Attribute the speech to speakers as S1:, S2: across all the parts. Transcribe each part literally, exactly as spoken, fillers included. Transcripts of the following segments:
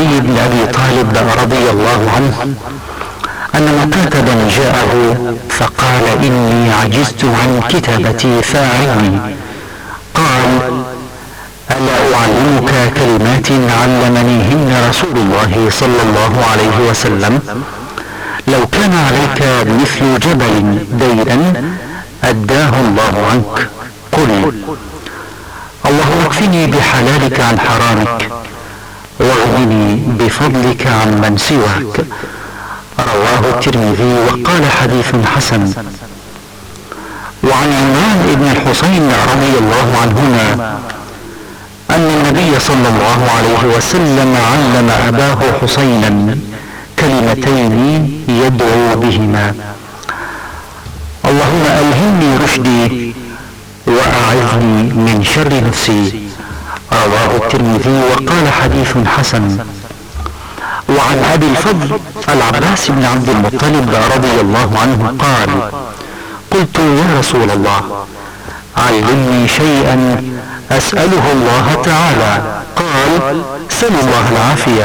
S1: علي بن ابي طالب رضي الله عنه ان مكاتبا جاءه فقال اني عجزت عن كتابتي فاعني. قال الا اعلمك كلمات علمنيهن رسول الله صلى الله عليه وسلم؟ لو كان عليك مثل جبل دينا اداه الله عنك. قل اللهم اكفني بحلالك عن حرامك واغنني بفضلك عن من سواك. رواه الترمذي وقال حديث حسن. وعن عمران بن الحصين رضي الله عنهما ان النبي صلى الله عليه وسلم علم اباه حسينا كلمتين يدعو بهما: اللهم الهمني رشدي واعذني من شر نفسي. رواه الترمذي وقال حديث حسن. وعن ابي الفضل العباس بن عبد المطلب رضي الله عنه قال: قلت يا رسول الله علمني شيئا اساله الله تعالى. قال: سل الله العافيه.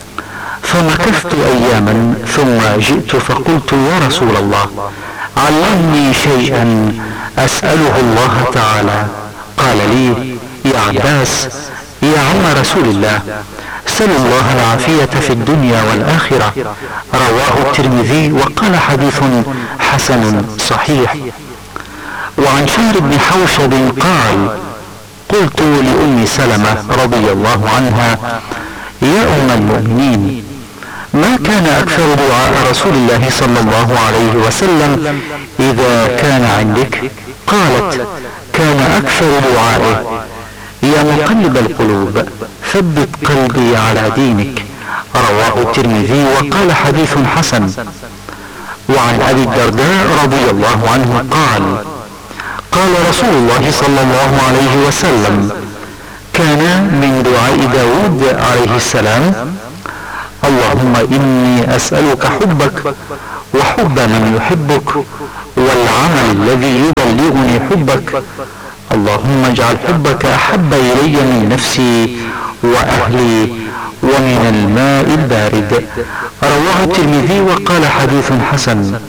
S1: فمكثت اياما ثم جئت فقلت يا رسول الله علمني شيئا اساله الله تعالى. قال لي: يا عباس يا عم رسول الله سل الله العافية في الدنيا والآخرة. رواه الترمذي وقال حديث حسن صحيح. وعن شهر بن حوشب قال: قلت لأم سلمة رضي الله عنها: يا أم المؤمنين ما كان أكثر دعاء رسول الله صلى الله عليه وسلم إذا كان عندك؟ قالت: كان أكثر دعائه: يا مقلب القلوب ثبت قلبي على دينك. رواه الترمذي وقال حديث حسن. وعن ابي الدرداء رضي الله عنه قال: قال رسول الله صلى الله عليه وسلم: كان من دعاء داود عليه السلام: اللهم اني اسألك حبك وحب من يحبك والعمل الذي يبلغني حبك. اللهم اجعل حبك احب الي من نفسي واهلي ومن الماء البارد. رواه الترمذي وقال حديث حسن.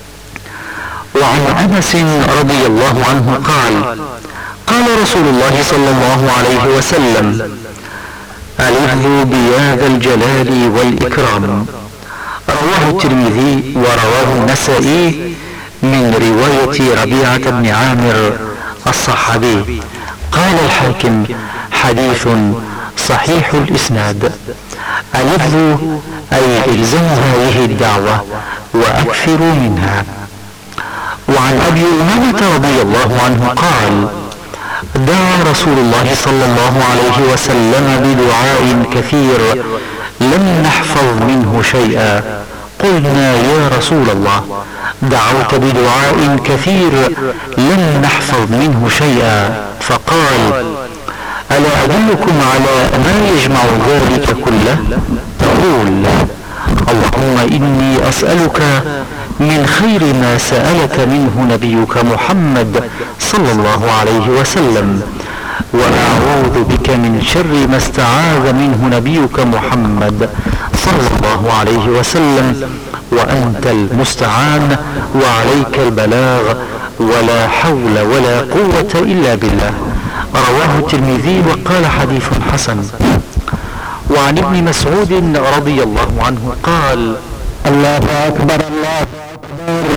S1: وعن انس رضي الله عنه قال: قال رسول الله صلى الله عليه وسلم: ألذوا بيا ذا الجلال والاكرام. رواه الترمذي ورواه النسائي من رواية ربيعة بن عامر الصحابي. قال الحاكم: حديث صحيح الاسناد. ألذوا اي الزموا هذه الدعوة واكثروا منها. وعن ابي امامة رضي الله عنه قال: دعا رسول الله صلى الله عليه وسلم بدعاء كثير لم نحفظ منه شيئا. قلنا يا رسول الله دعوت بدعاء كثير لم نحفظ منه شيئا. فقال: ألا أدلكم على ما يجمع ذلك كله؟ تقول: اللهم إني أسألك من خير ما سألك منه نبيك محمد صلى الله عليه وسلم، وأعوذ بك من شر ما استعاذ منه نبيك محمد صلى الله عليه وسلم، وأنت المستعان وعليك البلاغ ولا حول ولا قوة إلا بالله. رواه الترمذي وقال حديث حسن. وعن ابن مسعود رضي الله عنه قال: الله أكبر الله أكبر.